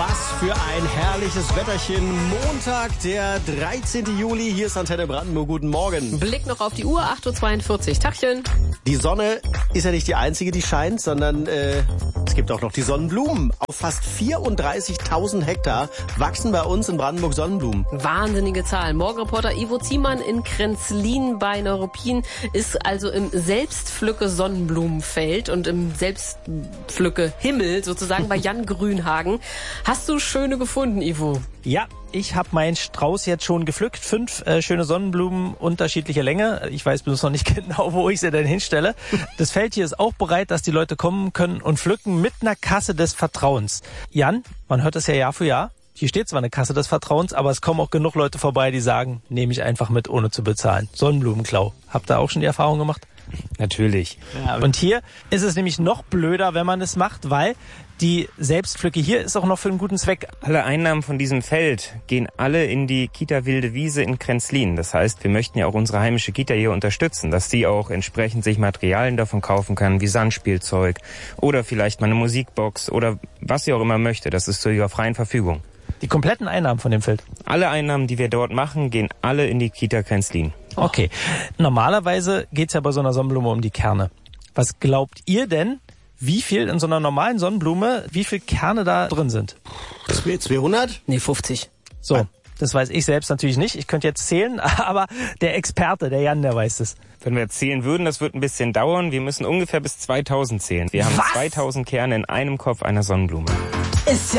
Was für ein herrliches Wetterchen. Montag, der 13. Juli. Hier ist Antenne Brandenburg. Guten Morgen. Blick noch auf die Uhr, 8.42 Uhr. Tachchen. Die Sonne ist ja nicht die einzige, die scheint, sondern es gibt auch noch die Sonnenblumen. Auf fast 34.000 Hektar wachsen bei uns in Brandenburg Sonnenblumen. Wahnsinnige Zahl. Morgenreporter Ivo Ziemann in Krenzlin bei Neuruppin ist also im Selbstpflücke-Sonnenblumenfeld und im Selbstpflücke-Himmel sozusagen bei Jan Grünhagen. Hast du schöne gefunden, Ivo? Ja, ich habe meinen Strauß jetzt schon gepflückt. 5 schöne Sonnenblumen unterschiedlicher Länge. Ich weiß bloß noch nicht genau, wo ich sie denn hinstelle. Das Feld hier ist auch bereit, dass die Leute kommen können und pflücken mit einer Kasse des Vertrauens. Jan, man hört das ja Jahr für Jahr. Hier steht zwar eine Kasse des Vertrauens, aber es kommen auch genug Leute vorbei, die sagen, nehme ich einfach mit, ohne zu bezahlen. Sonnenblumenklau. Habt ihr auch schon die Erfahrung gemacht? Natürlich. Ja, und hier ist es nämlich noch blöder, wenn man es macht, weil die Selbstpflücke hier ist auch noch für einen guten Zweck. Alle Einnahmen von diesem Feld gehen alle in die Kita Wilde Wiese in Krenzlin. Das heißt, wir möchten ja auch unsere heimische Kita hier unterstützen, dass sie auch entsprechend sich Materialien davon kaufen kann, wie Sandspielzeug oder vielleicht mal eine Musikbox oder was sie auch immer möchte. Das ist zur ihrer freien Verfügung. Die kompletten Einnahmen von dem Feld? Alle Einnahmen, die wir dort machen, gehen alle in die Kita Krenzlin. Okay. Normalerweise geht's ja bei so einer Sonnenblume um die Kerne. Was glaubt ihr denn, wie viel in so einer normalen Sonnenblume, wie viel Kerne da drin sind? 200? Nee, 50. So, das weiß ich selbst natürlich nicht. Ich könnte jetzt zählen, aber der Experte, der Jan, der weiß es. Wenn wir zählen würden, das wird ein bisschen dauern. Wir müssen ungefähr bis 2000 zählen. Wir haben 2000 Kerne in einem Kopf einer Sonnenblume. Ist ja